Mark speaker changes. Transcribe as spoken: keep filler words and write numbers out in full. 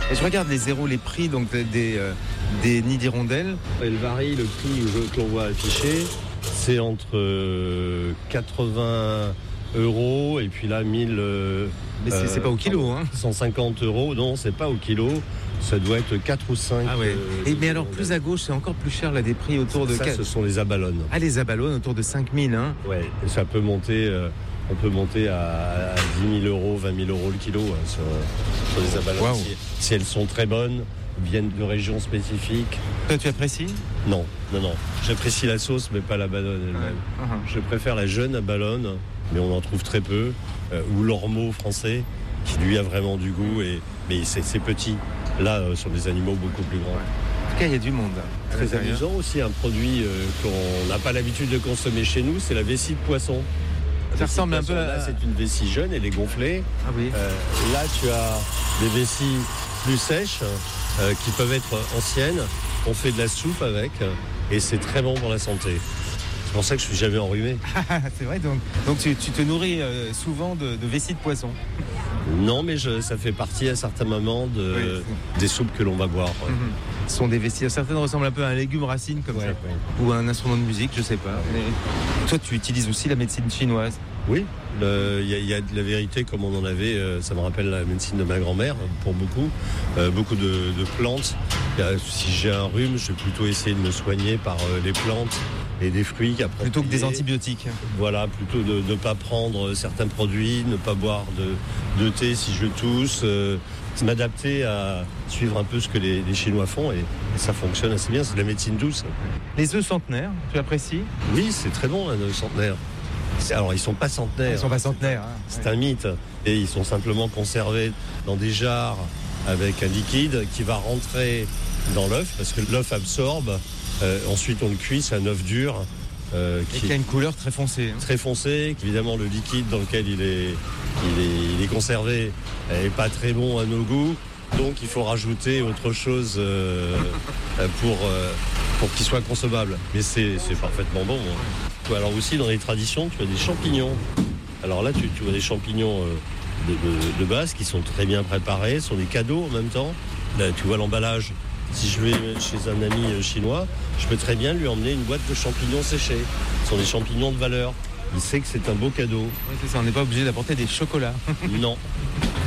Speaker 1: Et je regarde les zéros, les prix donc des, euh, des nids d'hirondelles.
Speaker 2: Elle varie, le prix que l'on voit affiché, c'est entre euh, quatre-vingts euros et puis là mille. Euh,
Speaker 1: Mais c'est, c'est pas au kilo, hein.
Speaker 2: cent cinquante euros, non, c'est pas au kilo. Ça doit être quatre ou cinq.
Speaker 1: Ah ouais.
Speaker 2: Euh,
Speaker 1: et mais alors plus à gauche, c'est encore plus cher là, des prix autour de
Speaker 2: ça,
Speaker 1: quatre.
Speaker 2: Ce sont les abalones.
Speaker 1: Ah, les abalones autour de cinq mille, hein.
Speaker 2: Ouais, et ça peut monter. Euh, on peut monter à, à dix mille euros, vingt mille euros le kilo hein, sur, sur les abalones.
Speaker 1: Wow.
Speaker 2: Si, si elles sont très bonnes, viennent de régions spécifiques.
Speaker 1: Toi, tu apprécies ?
Speaker 2: Non, non, non. J'apprécie la sauce, mais pas la balone elle-même.
Speaker 1: Ouais. Uh-huh.
Speaker 2: Je préfère la jeune abalone, mais on en trouve très peu, euh, ou l'ormeau français, qui lui a vraiment du goût, et, mais c'est, c'est petit. Là, euh, sur des animaux beaucoup plus grands.
Speaker 1: En tout cas, il y a du monde. À
Speaker 2: Très
Speaker 1: l'intérieur.
Speaker 2: amusant aussi, un produit euh, qu'on n'a pas l'habitude de consommer chez nous, c'est la vessie de poisson.
Speaker 1: Ça ressemble un peu à...
Speaker 2: Là, c'est une vessie jeune, elle est gonflée.
Speaker 1: Ah oui.
Speaker 2: Euh, là, tu as des vessies plus sèches, euh, qui peuvent être anciennes. On fait de la soupe avec, et c'est très bon pour la santé. C'est pour ça que je suis jamais enrhumé.
Speaker 1: C'est vrai, donc, donc tu, tu te nourris euh, souvent de, de vessie de poisson.
Speaker 2: Non, mais je, ça fait partie à certains moments de,
Speaker 1: Oui,
Speaker 2: des soupes que l'on va boire. Ouais.
Speaker 1: Mm-hmm. Ce sont des vessies. Certaines ressemblent un peu à un légume racine comme
Speaker 2: Ouais,
Speaker 1: ça.
Speaker 2: ouais.
Speaker 1: Ou à un instrument de musique, je sais pas. Mais toi, tu utilises aussi la médecine chinoise.
Speaker 2: Oui, il y, y a de la vérité comme on en avait, euh, ça me rappelle la médecine de ma grand-mère pour beaucoup, euh, beaucoup de, de plantes. Euh, si j'ai un rhume, je vais plutôt essayer de me soigner par euh, les plantes et des fruits qu'appropriés.
Speaker 1: Plutôt que des antibiotiques.
Speaker 2: Voilà, plutôt de ne pas prendre certains produits, ne pas boire de, de thé si je tousse, euh, m'adapter à suivre un peu ce que les, les Chinois font et, et ça fonctionne assez bien, c'est de la médecine douce.
Speaker 1: Les œufs centenaires, tu apprécies ?
Speaker 2: Oui, c'est très bon un œuf centenaire. C'est, alors ils sont pas centenaires.
Speaker 1: Ils sont pas centenaires. Hein.
Speaker 2: C'est
Speaker 1: Ouais.
Speaker 2: un mythe. Et ils sont simplement conservés dans des jarres avec un liquide qui va rentrer dans l'œuf parce que l'œuf absorbe. Euh, ensuite, on le cuit, c'est un œuf dur. Euh,
Speaker 1: Et
Speaker 2: qui
Speaker 1: qui a une couleur très foncée. Hein.
Speaker 2: très foncé. Évidemment, le liquide dans lequel il est, il est, il est conservé n'est pas très bon à nos goûts. Donc, il faut rajouter autre chose euh, pour, euh, pour qu'il soit consommable. Mais c'est, c'est parfaitement bon. Hein. Alors aussi, dans les traditions, tu as des champignons. Alors là, tu, tu vois des champignons euh, de, de, de base qui sont très bien préparés, sont des cadeaux en même temps. Là, tu vois l'emballage. Si je vais chez un ami chinois, je peux très bien lui emmener une boîte de champignons séchés. Ce sont des champignons de valeur. Il sait que c'est un beau cadeau.
Speaker 1: Oui, c'est ça, on n'est pas obligé d'apporter des chocolats.
Speaker 2: Non.